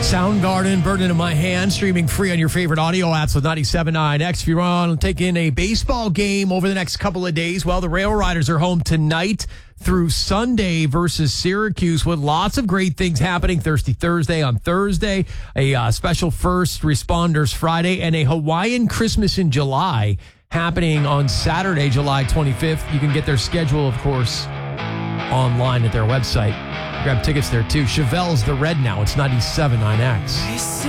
Soundgarden, Burden in My Hand, streaming free on your favorite audio apps with 97.9X. If you're on taking a baseball game over the next couple of days, well, the Rail Riders are home tonight through Sunday versus Syracuse with lots of great things happening. Thirsty Thursday on Thursday, a special First Responders Friday, and a Hawaiian Christmas in July happening on Saturday, July 25th. You can get their schedule, of course, online at their website. Grab tickets there, too. Chevelle's the Red now. It's 97.9X.